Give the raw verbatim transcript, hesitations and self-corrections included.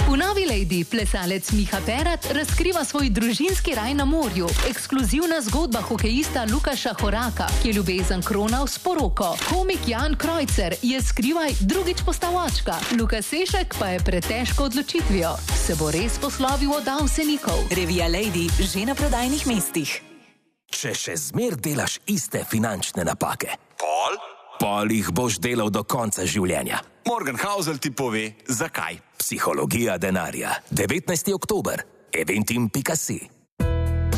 V novi Lady plesalec Miha Perat razkriva svoj družinski raj na morju. Ekskluzivna zgodba hokejista Lukaša Horaka, ki je ljubezen kronal s poroko. Komik Jan Krojcer je skrivaj drugič postal očka. Luka Sešek pa je pred težko odločitvijo. Se bo res poslovil od Avsenikov? Revija Lady že na prodajnih mestih. Če še zmer delaš iste finančne napake, Pol? pol jih boš delal do konca življenja. Morgan Housel ti pove, zakaj. Psihologija denarja. devetnajsti oktober. eventim pika si.